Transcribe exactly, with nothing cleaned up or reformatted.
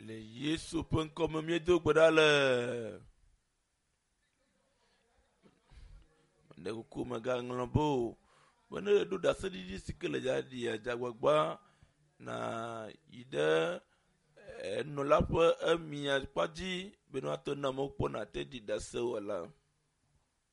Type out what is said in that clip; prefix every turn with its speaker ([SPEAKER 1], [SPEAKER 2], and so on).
[SPEAKER 1] Le Yesu ƒe ŋkɔme míedo gbe ɖa le ne kuku megaŋlɔ bo be ne ɖo ɖaseɖiɖi si ke le dzaɖi adzagbagba na yi ɖe enɔla ƒe emia kpadzi be ne woato na mɔ kpɔ na te ɖi ɖase wɔ la.